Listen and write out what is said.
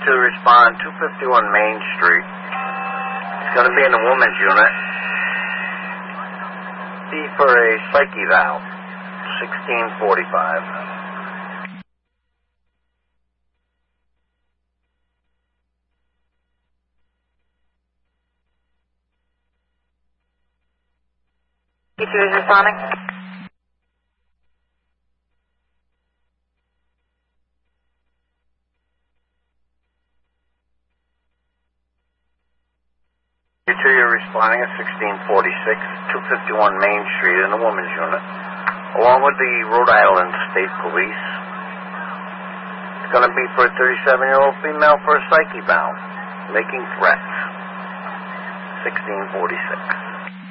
to respond 251 Main Street. It's going to be in the women's unit. B for a psych eval, 1645. Is responding. You're responding at 1646, 251 Main Street in the women's unit, along with the Rhode Island State Police. It's going to be for a 37-year-old female for a psyche bound, making threats. 1646.